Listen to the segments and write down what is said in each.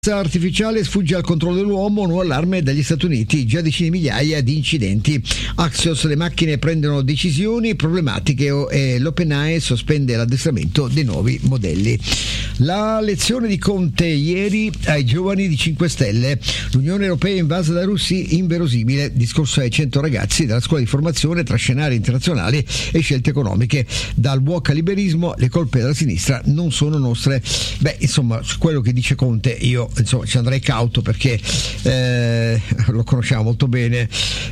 Artificiale sfugge al controllo dell'uomo, nuovo allarme dagli Stati Uniti, già decine di migliaia di incidenti. Axios, le macchine prendono decisioni problematiche e l'OpenAI sospende l'addestramento dei nuovi modelli. La lezione di Conte ieri ai giovani di 5 Stelle, l'Unione Europea invasa da russi, inverosimile, discorso ai 100 ragazzi della scuola di formazione tra scenari internazionali e scelte economiche. Dal wokaliberismo, le colpe della sinistra non sono nostre. Insomma, su quello che dice Conte io ci andrei cauto perché lo conosciamo molto bene,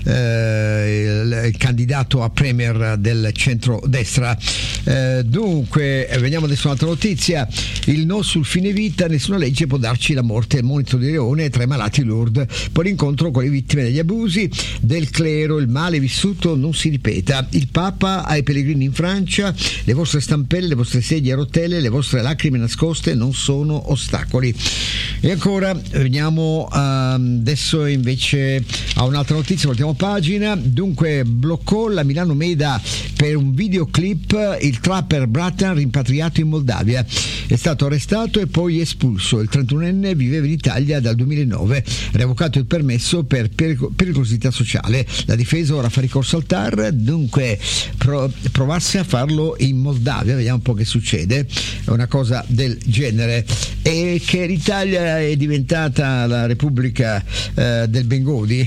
il candidato a premier del centro-destra. Dunque, veniamo adesso a un'altra notizia. Il no sul fine vita, nessuna legge può darci la morte. Il monito di Leone tra i malati Lourdes, poi l'incontro con le vittime degli abusi del clero, il male vissuto non si ripeta. Il Papa ai pellegrini in Francia, le vostre stampelle, le vostre sedie a rotelle, le vostre lacrime nascoste non sono ostacoli. E ancora veniamo adesso invece a un'altra notizia, voltiamo pagina. Dunque, bloccò la Milano Meda per un videoclip il trapper Bratan rimpatriato in Moldavia. È stato arrestato e poi espulso. Il 31enne viveva in Italia dal 2009, revocato il permesso per pericolosità sociale. La difesa ora fa ricorso al TAR, dunque provasse a farlo in Moldavia, vediamo un po' che succede. È una cosa del genere. E che l'Italia è diventata la Repubblica del Bengodi,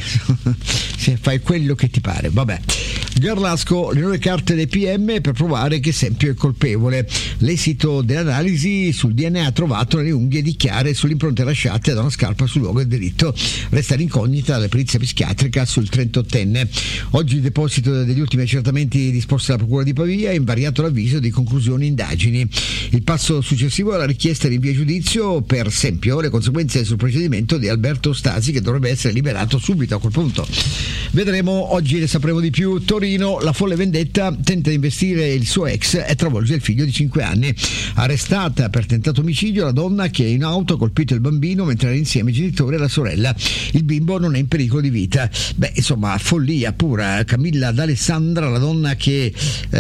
se fai quello che ti pare, vabbè. Garlasco, le nuove carte dei PM per provare che Sempio è colpevole. L'esito dell'analisi sul DNA trovato nelle unghie di Chiare sulle impronte lasciate da una scarpa sul luogo del delitto. Resta l'incognita della perizia psichiatrica sul 38enne. Oggi il deposito degli ultimi accertamenti disposti dalla Procura di Pavia ha invariato l'avviso di conclusioni indagini. Il passo successivo è la richiesta di invio a giudizio per Sempio, le conseguenze sul procedimento di Alberto Stasi, che dovrebbe essere liberato subito a quel punto. Vedremo, oggi ne sapremo di più. Torino, la folle vendetta, tenta di investire il suo ex e travolge il figlio di 5 anni. Arrestata per tentato omicidio la donna che in auto ha colpito il bambino mentre era insieme ai genitori e la sorella. Il bimbo non è in pericolo di vita. Insomma, follia pura. Camilla D'Alessandra, la donna che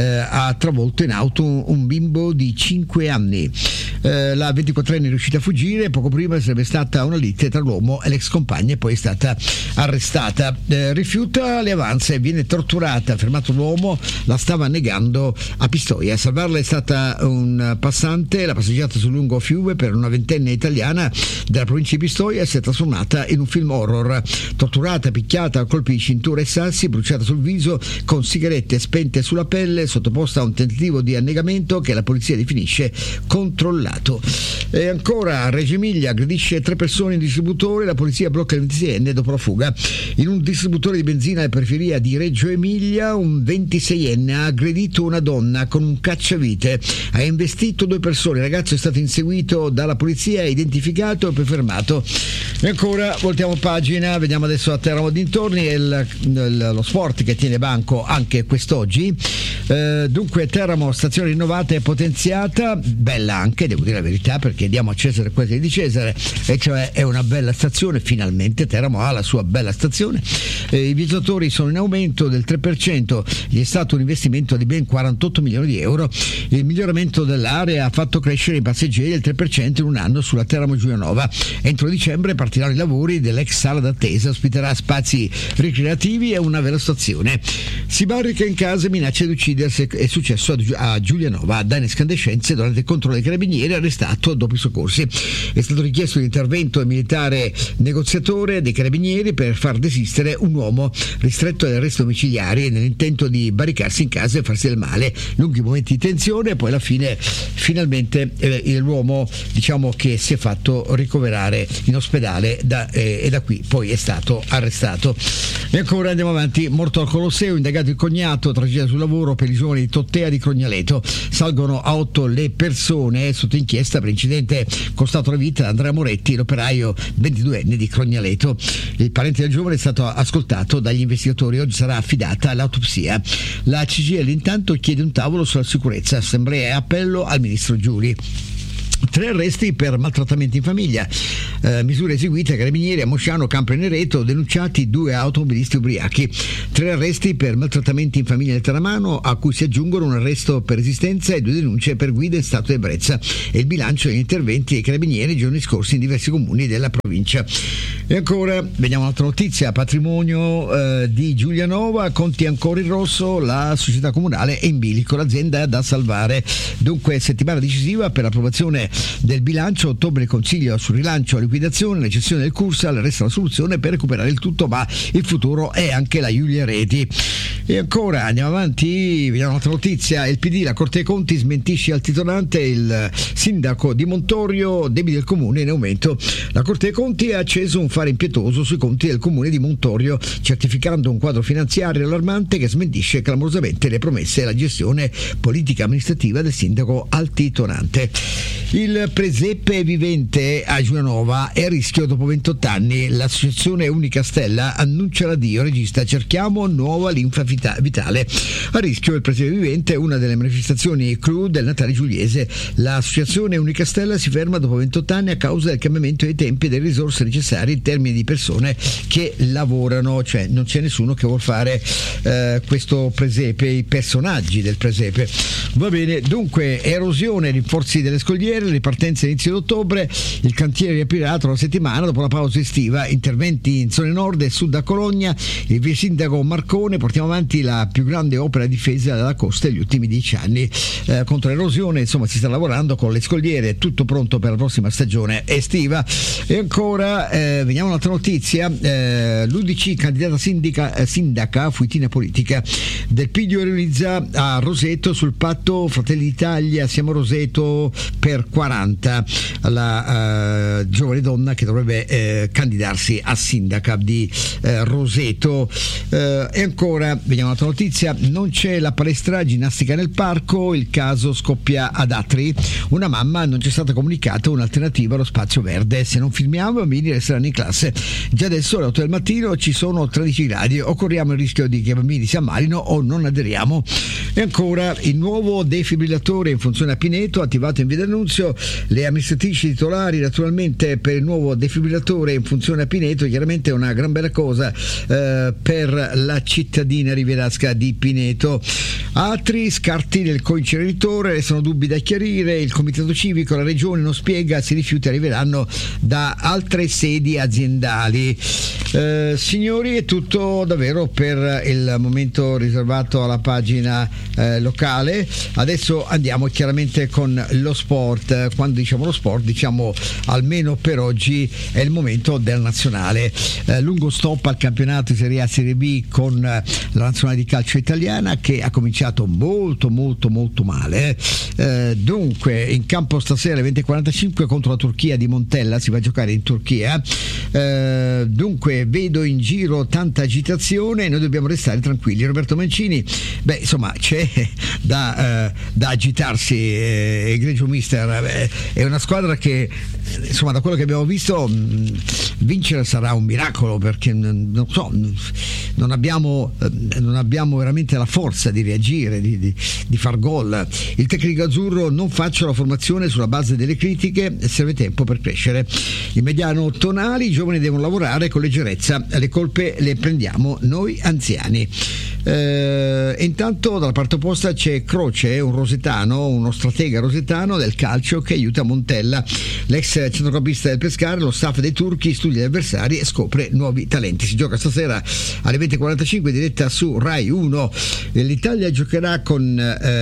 ha travolto in auto un bimbo di 5 anni. La 24enne è riuscita a fuggire, poco prima sarebbe stata una lite tra l'uomo e l'ex compagna e poi è stata arrestata. Rifiuta le avanze, viene torturata, fermato l'uomo, la stava negando a Pistoia. A salvarla è stata un passante, la passeggiata sul lungo fiume per una ventenne italiana della provincia di Pistoia si è trasformata in un film horror. Torturata, picchiata a colpi di cintura e sassi, bruciata sul viso con sigarette spente sulla pelle, sottoposta a un tentativo di annegamento che la polizia definisce controllato. E ancora, a Reggio Emilia aggredisce 3 persone in distributore, la polizia blocca il 26enne dopo la fuga. In un distributore di benzina alla periferia di Reggio Emilia un 26enne ha aggredito una donna con un cacciavite, ha investito 2 persone, il ragazzo è stato inseguito dalla polizia, identificato e poi fermato. E ancora voltiamo pagina, vediamo adesso a Teramo dintorni e lo sport che tiene banco anche quest'oggi. Dunque, Teramo, stazione rinnovata e potenziata, bella anche, devo dire la verità, perché diamo a Cesare quello che è di Cesare, e cioè è una bella stazione. Finalmente Teramo ha la sua bella stazione. I viaggiatori sono in aumento del 3%, gli è stato un investimento di ben 48 milioni di euro. Il miglioramento dell'area ha fatto crescere i passeggeri del 3% in un anno sulla Teramo Giulianova. Entro dicembre partiranno i lavori dell'ex sala d'attesa, ospiterà spazi ricreativi e una vera stazione. Si barrica in casa e minaccia di uccidersi, è successo a Giulianova. Danni e scandescenze durante il controllo dei carabinieri, arrestato dopo i soccorsi. È stato richiesto l'intervento militare negoziatore dei carabinieri per far desistere un uomo ristretto agli arresti domiciliari nell'intento di barricarsi in casa e farsi del male. Lunghi momenti di tensione e poi alla fine finalmente l'uomo, diciamo, che si è fatto ricoverare in ospedale e da qui poi è stato arrestato. E ancora andiamo avanti. Morto al Colosseo, indagato il cognato, tragedia sul lavoro per i giovani di Tottea di Crognaleto. Salgono a 8 le persone sotto inchiesta per incidente costato la vita ad Andrea Moretti, l'operaio 22enne di Crognaleto. Il parente del giovane è stato ascoltato dagli investigatori, oggi sarà affidata l'autopsia. La CGIL intanto chiede un tavolo sulla sicurezza, assemblea e appello al ministro Giuli. 3 arresti per maltrattamenti in famiglia, misure eseguite a Carabinieri a Mosciano, Campre Nereto, denunciati 2 automobilisti ubriachi. 3 arresti per maltrattamenti in famiglia nel Taramano, a cui si aggiungono un arresto per resistenza e 2 denunce per guida in stato di ebbrezza, e il bilancio degli interventi dei Carabinieri giorni scorsi in diversi comuni della provincia. E ancora vediamo un'altra notizia: patrimonio di Giulianova, conti ancora in rosso, la società comunale è in bilico, l'azienda è da salvare. Dunque settimana decisiva per l'approvazione del bilancio, ottobre il consiglio sul rilancio, la liquidazione, la gestione del Cursal, resta la soluzione per recuperare il tutto, ma il futuro è anche la Giulia Reti. E ancora andiamo avanti, vediamo un'altra notizia: il PD, la Corte dei Conti smentisce al titolante, il sindaco di Montorio, debiti del comune in aumento. La Corte dei Conti ha acceso un fare impietoso sui conti del comune di Montorio, certificando un quadro finanziario allarmante che smentisce clamorosamente le promesse e la gestione politica amministrativa del sindaco altitonante. Il presepe vivente a Giulianova è a rischio dopo 28 anni. L'associazione Unica Stella annuncia l'addio, regista cerchiamo nuova linfa vitale. A rischio il presepe vivente, una delle manifestazioni clou del Natale giuliese. L'associazione Unica Stella si ferma dopo 28 anni a causa del cambiamento dei tempi e delle risorse necessarie in termini di persone che lavorano, cioè non c'è nessuno che vuol fare questo presepe, i personaggi del presepe. Va bene, dunque erosione, rinforzi delle scogliere, ripartenza inizio d'ottobre, il cantiere riaprirà tra una settimana dopo la pausa estiva, interventi in zone nord e sud a Cologna, il vice sindaco Marcone, portiamo avanti la più grande opera di difesa della costa degli ultimi 10 anni contro l'erosione, insomma si sta lavorando con le scogliere, tutto pronto per la prossima stagione estiva. E ancora veniamo un'altra notizia, l'UDC candidata sindaca fuitina politica, Del Pidio realizza a Roseto sul patto Fratelli d'Italia siamo Roseto per 40, la giovane donna che dovrebbe candidarsi a sindaca di Roseto. E ancora vediamo un'altra notizia, non c'è la palestra ginnastica nel parco, il caso scoppia ad Atri, una mamma non c'è stata comunicata un'alternativa allo spazio verde, se non filmiamo i bambini resteranno in classe, già adesso alle 8 del mattino ci sono 13 gradi, o corriamo il rischio di che i bambini si ammalino o non aderiamo. E ancora il nuovo defibrillatore in funzione a Pineto, attivato in via D'Annunzio, le amministratrici titolari naturalmente per il nuovo defibrillatore in funzione a Pineto, chiaramente è una gran bella cosa per la cittadina rivierasca di Pineto. Altri scarti del coinceneritore, restano dubbi da chiarire, il comitato civico, la regione non spiega se i rifiuti arriveranno da altre sedi aziendali. Signori, è tutto davvero per il momento riservato alla pagina locale. Adesso andiamo chiaramente con lo sport. Quando diciamo lo sport diciamo almeno per oggi è il momento del nazionale. Lungo stop al campionato di Serie A Serie B con la nazionale di calcio italiana che ha cominciato molto male. Dunque in campo stasera alle 20:45 contro la Turchia di Montella, si va a giocare in Turchia. Dunque vedo in giro tanta agitazione, noi dobbiamo restare tranquilli. Roberto Mancini, insomma c'è da agitarsi, egregio mister, è una squadra che insomma da quello che abbiamo visto vincere sarà un miracolo, perché non abbiamo veramente la forza di reagire, di far gol. Il tecnico azzurro: non faccio la formazione sulla base delle critiche, serve tempo per crescere. Il mediano Tonali: i giovani devono lavorare con leggerezza, le colpe le prendiamo noi anziani. Intanto dalla parte opposta c'è Croce, un rosetano, uno stratega rosetano del calcio che aiuta Montella, l'ex centrocampista del Pescara. Lo staff dei turchi studia gli avversari e scopre nuovi talenti. Si gioca stasera alle 20:45 diretta su Rai 1. L'Italia giocherà con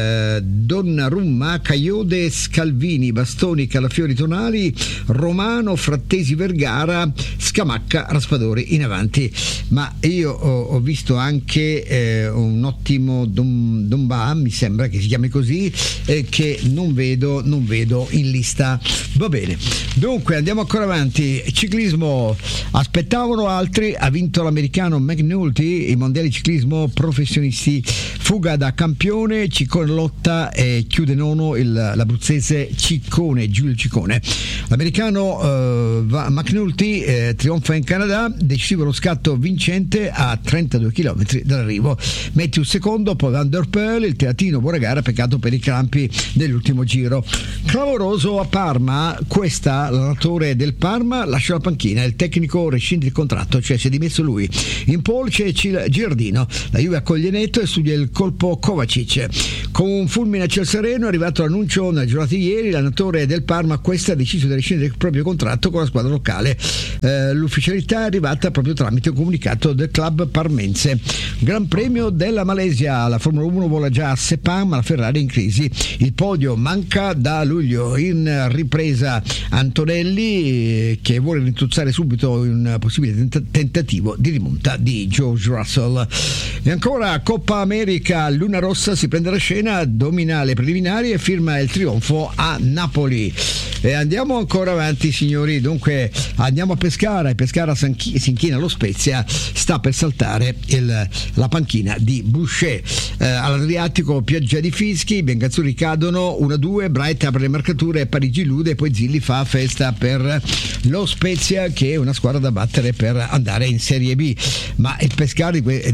Donnarumma, Caiode, Scalvini, Bastoni, Calafiori, Tonali, Romano, Frattesi, Vergara, Scamacca, Raspadori in avanti. Ma io ho visto anche un ottimo Domba, mi sembra che si chiami così, che non vedo in lista. Va bene, dunque andiamo ancora avanti. Ciclismo, aspettavano altri, ha vinto l'americano McNulty, i mondiali ciclismo professionisti, fuga da campione, Ciccone lotta e chiude nono l'abruzzese Giulio Ciccone. L'americano McNulty trionfa in Canada, decisivo lo scatto vincente a 32 km dall'arrivo. Matthews secondo, poi Van der Poel, il teatino, buona gara, peccato per i crampi dell'ultimo giro. Clamoroso a Parma, l'allenatore del Parma lascia la panchina, il tecnico rescinde il contratto, cioè si è dimesso lui. In pole c'è Giardino, la Juve accoglie Netto e studia il colpo Kovacic. Con un fulmine a ciel sereno è arrivato l'annuncio nella giornata di ieri, l'allenatore del Parma ha deciso di rescindere il proprio contratto con la squadra locale. L'ufficialità è arrivata proprio tramite un comunicato del club parmense. Gran premio della Malesia, la Formula 1 vola già a Sepang, ma la Ferrari è in crisi. Il podio manca da luglio. In ripresa Antonelli, che vuole rintuzzare subito un possibile tentativo di rimonta di George Russell. E ancora Coppa America, Luna Rossa si prende la scena, domina le preliminari e firma il trionfo a Napoli. E andiamo ancora avanti, signori. Dunque andiamo a Pescara, e Pescara si inchina allo Spezia, sta per saltare la panchina di Boucher. All'Adriatico pioggia di fischi, i biancazzurri cadono 1-2, Bright apre le marcature, Parigi illude, poi Zilli fa festa per lo Spezia, che è una squadra da battere per andare in Serie B. Ma il Pescara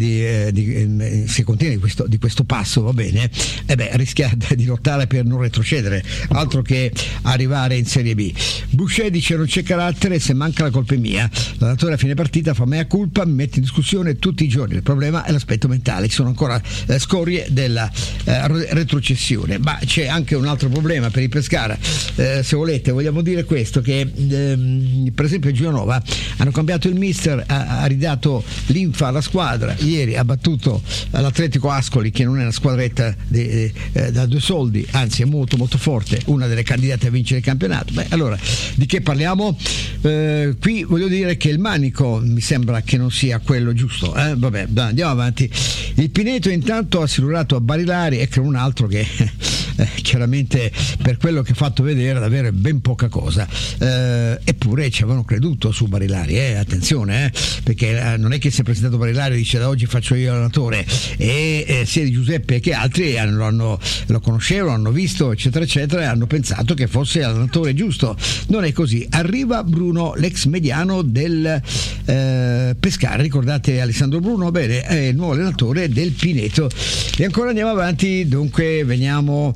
se contiene di questo passo, va bene, rischia di lottare per non retrocedere, altro che arrivare in Serie B. Boucher dice: non c'è carattere, se manca la colpa è mia. L'allenatore a fine partita fa mea culpa, mi mette in discussione tutti i giorni, il problema è l'aspetto mentale, ci sono ancora scorie della retrocessione. Ma c'è anche un altro problema per il Pescara, se volete vogliamo dire questo, che per esempio Gianova hanno cambiato il mister, ha ridato linfa alla squadra, ieri ha battuto l'Atletico Ascoli, che non è una squadretta da due soldi, anzi è molto molto forte, una delle candidate a vincere il campionato. Allora di che parliamo? Qui voglio dire che il manico mi sembra che non sia quello giusto, vabbè, andiamo avanti. Il Pineto intanto ha assicurato a Barilari, e che un altro che chiaramente per quello che ha fatto vedere davvero ben poca cosa, eppure ci avevano creduto su Barilari, attenzione, perché non è che si è presentato Barilari e dice: da oggi faccio io l'allenatore, e sia di Giuseppe che altri lo conoscevano, hanno visto eccetera eccetera, e hanno pensato che fosse l'allenatore giusto. Non è così. Arriva Bruno, l'ex mediano del Pescara, ricordate Alessandro Bruno? Bene, è il nuovo allenatore del Pineto. E ancora andiamo avanti, dunque veniamo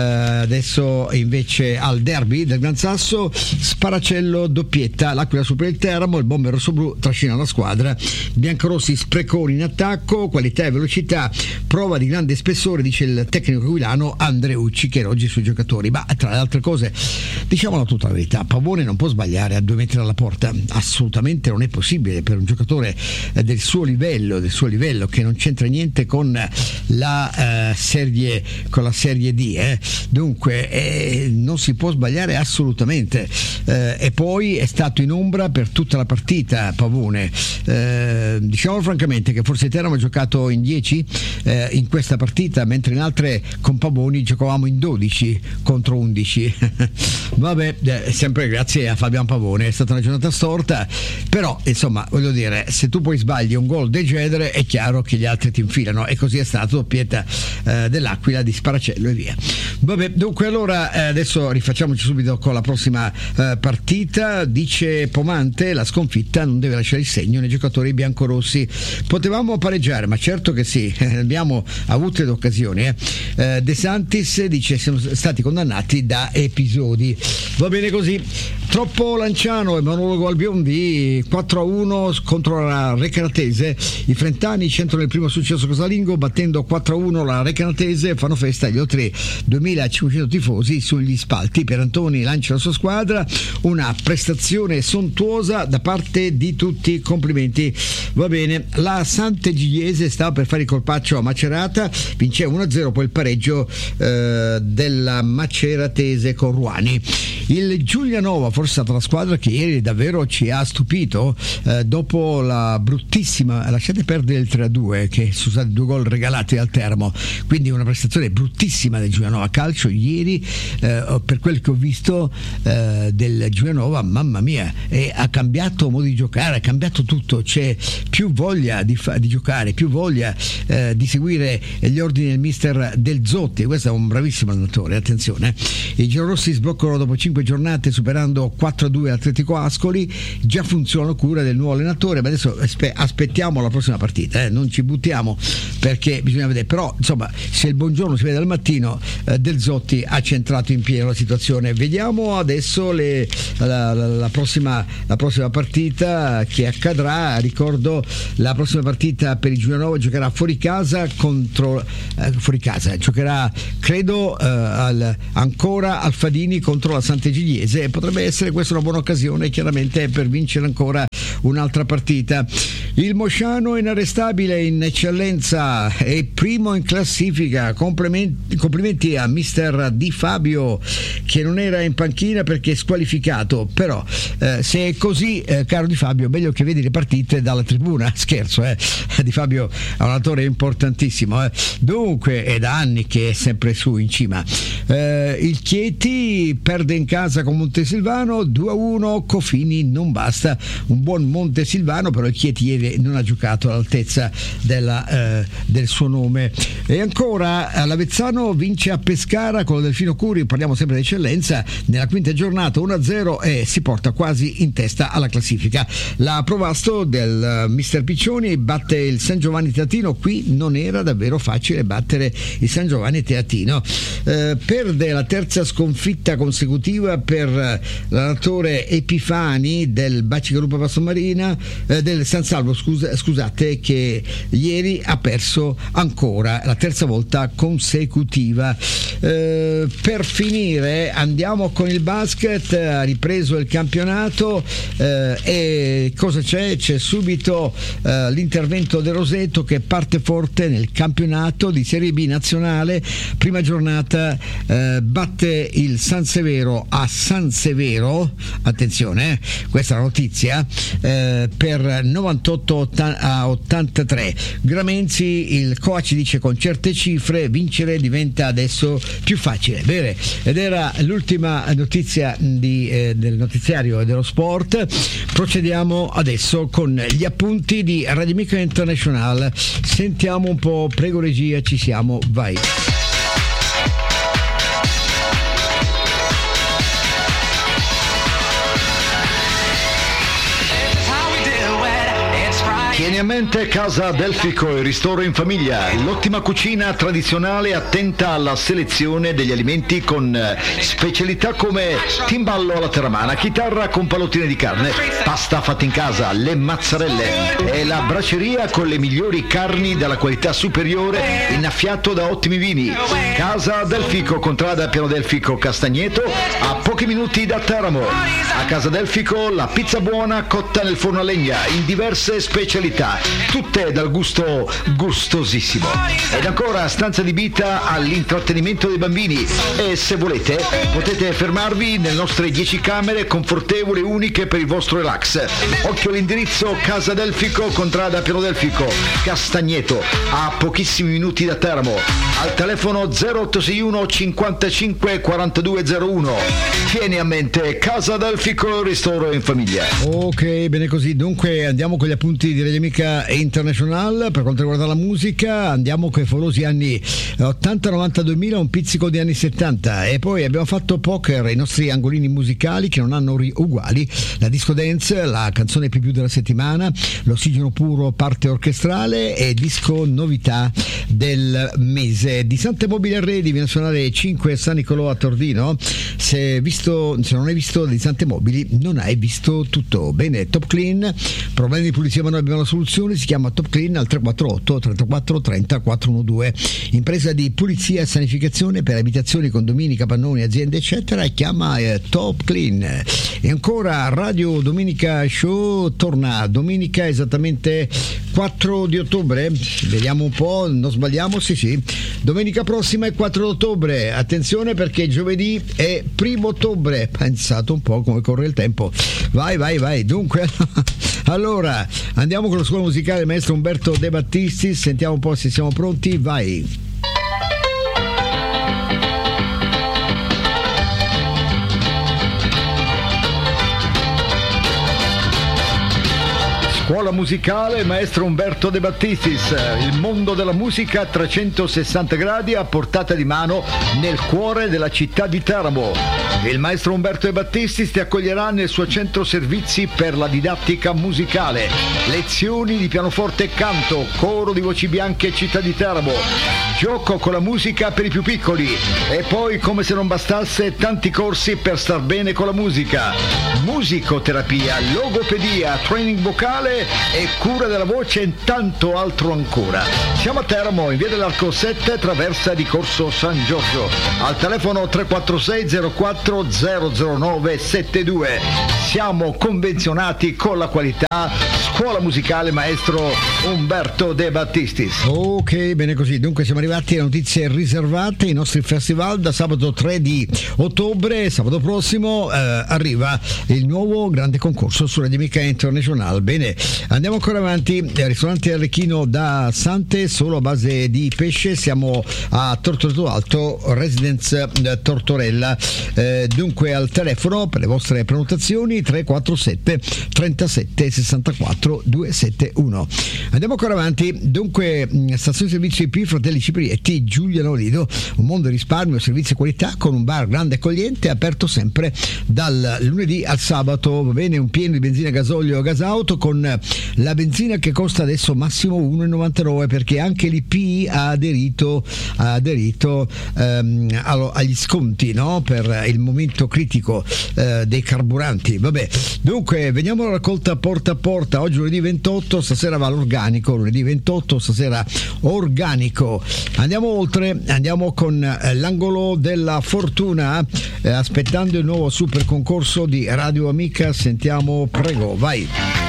adesso invece al derby del Gran Sasso. Sparacello doppietta, l'Aquila supera il Teramo, il bomber rossoblu trascina la squadra, biancorossi spreconi in attacco, qualità e velocità, prova di grande spessore, dice il tecnico aquilano Andreucci, che era oggi sui giocatori. Ma tra le altre cose, diciamola tutta la verità, Pavone non può sbagliare a 2 metri dalla porta, assolutamente non è possibile per un giocatore del suo livello, che non c'entra niente con la serie D, dunque non si può sbagliare assolutamente, e poi è stato in ombra per tutta la partita Pavone. Diciamo francamente che forse Teramo ha giocato in 10 in questa partita, mentre in altre con Pavoni giocavamo in 12 contro 11. Vabbè, sempre grazie a Fabian Pavone, è stata una giornata storta, però insomma voglio dire, se tu poi sbagli un gol del genere è chiaro che gli altri ti infilano, e così è stato, doppietta dell'Aquila di Sparacello e via. Vabbè, dunque allora adesso rifacciamoci subito con la prossima partita. Dice Pomante: la sconfitta non deve lasciare il segno nei giocatori biancorossi, potevamo pareggiare, ma certo che sì, abbiamo avuto le occasioni. De Santis dice: siamo stati condannati da episodi. Va bene così. Troppo Lanciano e monologo al Biondi, 4-1 contro la Recanatese. I frentani centrano il primo successo casalingo battendo 4-1 la Recanatese, fanno festa gli oltre 2500 tifosi sugli spalti. Pierantoni lancia la sua squadra, una prestazione sontuosa da parte di tutti, complimenti. Va bene, la Sant'Egidiese stava per fare il colpaccio a Macerata, vinceva 1-0, poi il pareggio della Maceratese con Ruani. Il Giulianova forse è stata la squadra che ieri davvero ci ha stupito, dopo la bruttissima, lasciate perdere il 3-2 che sono stati 2 gol regalati al Teramo, quindi una prestazione bruttissima del Giulianova Calcio. Ieri per quel che ho visto del Giulianova, mamma mia, ha cambiato modo di giocare, ha cambiato tutto, c'è più voglia di giocare, più voglia di seguire gli ordini del mister Del Zotti. Questo è un bravissimo allenatore, attenzione. I giallorossi sbloccano dopo 5 giornate superando 4-2 l'Atletico Ascoli, già funziona cura del nuovo allenatore, ma adesso aspettiamo la prossima partita, non ci buttiamo perché bisogna vedere, però insomma se il buongiorno si vede al mattino, Del Zotti ha centrato in pieno la situazione. Vediamo adesso la prossima partita che accadrà. Ricordo, la prossima partita per il Giulianova giocherà fuori casa, giocherà credo ancora Alfadini contro la Sant'Egidiese, e potrebbe essere questa una buona occasione chiaramente per vincere ancora un'altra partita. Il Mosciano è inarrestabile in eccellenza, è primo in classifica. Complimenti a mister Di Fabio, che non era in panchina perché è squalificato, però se è così, caro Di Fabio, meglio che vedi le partite dalla tribuna. Scherzo, Di Fabio è un attore importantissimo, dunque è da anni che è sempre su in cima. Il Chieti perde in casa con Montesilvano 2-1, Cofini non basta, un buon Montesilvano, però il Chieti ieri non ha giocato all'altezza del suo nome. E ancora l'Avezzano vince a Pescara con il Delfino Curi, parliamo sempre di eccellenza, nella quinta giornata 1-0 e si porta quasi in testa alla classifica. La Provasto del mister Piccioni batte il San Giovanni Teatino, qui non era davvero facile battere il San Giovanni Teatino. Perde la terza sconfitta consecutiva per l'allenatore Epifani del Bacigalupa Passomarina, del San Salvo, scusate, che ieri ha perso ancora la terza volta consecutiva. Per finire andiamo con il basket, ha ripreso il campionato, e cosa c'è? C'è subito l'intervento del Roseto, che parte forte nel campionato di Serie B nazionale. Prima giornata batte il San Severo a San Severo, attenzione, questa è la notizia, per 98-83. Gramenzi, il coach, dice con certe cifre vincere diventa adesso più facile. Bene, ed era l'ultima notizia del notiziario dello sport. Procediamo adesso con gli appunti di Radio Amica International. Sentiamo un po', prego regia, ci siamo, vai. Tieni a mente Casa Delfico, il ristoro in famiglia, l'ottima cucina tradizionale attenta alla selezione degli alimenti con specialità come timballo alla terramana, chitarra con pallottine di carne, pasta fatta in casa, le mazzarelle e la braceria con le migliori carni della qualità superiore, innaffiato da ottimi vini. Casa Delfico, contrada Piano Delfico Castagneto, a pochi minuti da Teramo. A Casa Delfico la pizza buona cotta nel forno a legna in diverse specialità, tutte dal gusto gustosissimo. Ed ancora stanza adibita all'intrattenimento dei bambini, e se volete potete fermarvi nelle nostre 10 camere confortevoli e uniche per il vostro relax. Occhio all'indirizzo: Casa Delfico, contrada Piano Delfico Castagneto, a pochissimi minuti da Teramo. Al telefono 0861 55 4201. Tieni a mente Casa Delfico, ristoro in famiglia. Ok, bene così. Dunque andiamo con gli appunti di Radio Amica International. Per quanto riguarda la musica, andiamo con i favolosi anni 80, 90, 2000, un pizzico di anni 70, e poi abbiamo fatto poker, i nostri angolini musicali che non hanno uguali, la disco dance, la canzone più della settimana, l'ossigeno puro parte orchestrale e disco novità del mese. Di Sante Mobili Arredi viene a suonare 5 San Nicolò a Tordino. Se non hai visto di Sante Mobili non hai visto tutto. Bene, Top Clean, problemi di pulizia ma noi abbiamo la soluzione, si chiama Top Clean al 348 34 30 412. Impresa di pulizia e sanificazione per abitazioni, condomini, capannoni, aziende eccetera, e chiama Top Clean. E ancora Radio Domenica Show torna domenica esattamente 4 di ottobre, vediamo un po', non sbagliamo, sì, domenica prossima è 4 ottobre, attenzione perché giovedì è 1 ottobre, pensate un po' come corre il tempo, vai, dunque allora andiamo con la scuola musicale maestro Umberto De Battisti, sentiamo un po' se siamo pronti, vai. Scuola musicale Maestro Umberto De Battistis, il mondo della musica a 360 gradi a portata di mano nel cuore della città di Teramo. Il Maestro Umberto De Battistis ti accoglierà nel suo centro servizi per la didattica musicale, lezioni di pianoforte e canto, coro di voci bianche e città di Teramo, gioco con la musica per i più piccoli e poi, come se non bastasse, tanti corsi per star bene con la musica, musicoterapia, logopedia, training vocale e cura della voce e tanto altro ancora. Siamo a Teramo, in via dell'Arco 7, traversa di Corso San Giorgio, al telefono 346 04 009 72. Siamo convenzionati con la qualità. Scuola musicale Maestro Umberto De Battistis. Ok, bene così. Dunque siamo arrivati a notizie riservate. I nostri festival da sabato 3 di ottobre, sabato prossimo, arriva il nuovo grande concorso su Radio Amica International. Bene, andiamo ancora avanti. Ristorante Arlecchino da Sante, solo a base di pesce. Siamo a Tortoreto Alto, Residence Tortorella. Dunque al telefono per le vostre prenotazioni 347 37 64 271. Andiamo ancora avanti. Dunque, stazione servizio IP Fratelli Ciprietti, Giuliano Lido, un mondo di risparmio, servizi e qualità con un bar grande e accogliente, aperto sempre dal lunedì al sabato. Va bene, un pieno di benzina, gasolio, gas auto, con la benzina che costa adesso massimo 1,99 perché anche l'IP ha aderito agli sconti, no? Per il momento critico dei carburanti. Vabbè, dunque veniamo alla raccolta porta a porta. Oggi lunedì 28, stasera va l'organico, lunedì 28, stasera organico. Andiamo oltre, andiamo con l'angolo della fortuna, aspettando il nuovo super concorso di Radio Amica. Sentiamo, prego, vai.